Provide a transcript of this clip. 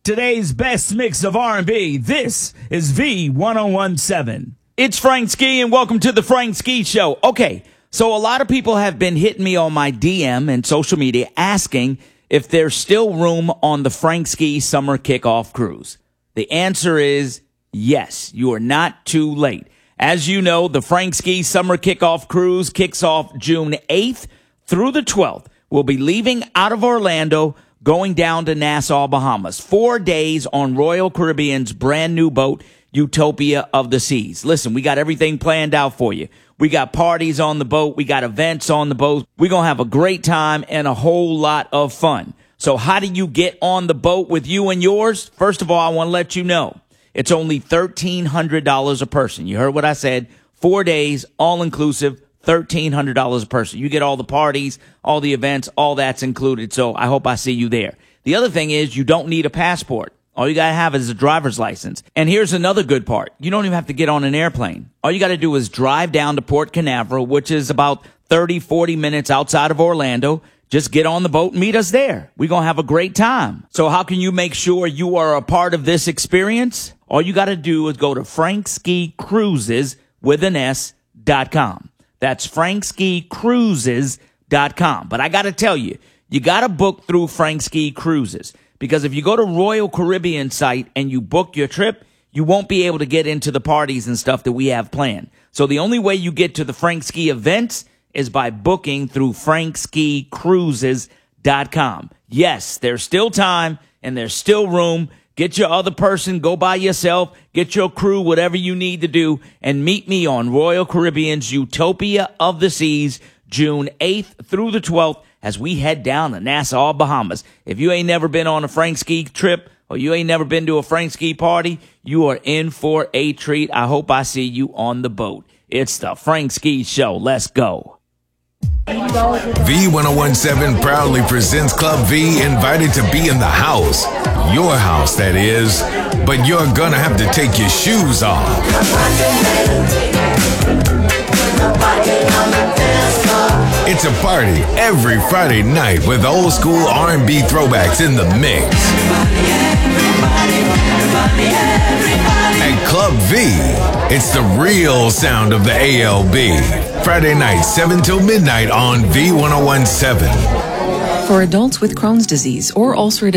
Today's best mix of R&B. This is V1017. It's Frank Ski, and welcome to the Frank Ski Show. Okay, so a lot of people have been hitting me on my DM and social media asking if there's still room on the Frank Ski Summer Kickoff Cruise. The answer is yes. You are not too late. As you know, the Frank Ski Summer Kickoff Cruise kicks off June 8th through the 12th. We'll be leaving out of Orlando, going down to Nassau, Bahamas. 4 days on Royal Caribbean's brand new boat, Utopia of the Seas. Listen, we got everything planned out for you. We got parties on the boat. We got events on the boat. We're going to have a great time and a whole lot of fun. So how do you get on the boat with you and yours? First of all, I want to let you know it's only $1,300 a person. You heard what I said. 4 days, all inclusive. $1,300 a person. You get all the parties, all the events, all that's included. So I hope I see you there. The other thing is you don't need a passport. All you got to have is a driver's license. And here's another good part. You don't even have to get on an airplane. All you got to do is drive down to Port Canaveral, which is about 30, 40 minutes outside of Orlando. Just get on the boat and meet us there. We're going to have a great time. So how can you make sure you are a part of this experience? All you got to do is go to frankskicruises.com. That's frankskicruises.com. But I got to tell you, you got to book through Frank Ski Cruises, because if you go to Royal Caribbean site and you book your trip, you won't be able to get into the parties and stuff that we have planned. So the only way you get to the Frank Ski events is by booking through frankskicruises.com. Yes, there's still time and there's still room. Get your other person, go by yourself, get your crew, whatever you need to do, and meet me on Royal Caribbean's Utopia of the Seas, June 8th through the 12th, as we head down to Nassau, Bahamas. If you ain't never been on a Frank Ski trip, or you ain't never been to a Frank Ski party, you are in for a treat. I hope I see you on the boat. It's the Frank Ski Show. Let's go. V1017 proudly presents Club V, invited to be in the house. Your house, that is. But you're gonna have to take your shoes off. It's a party every Friday night with old school R&B throwbacks in the mix. At Club V, it's the real sound of the ALB. Friday night, 7 till midnight on V1017. For adults with Crohn's disease or ulcerative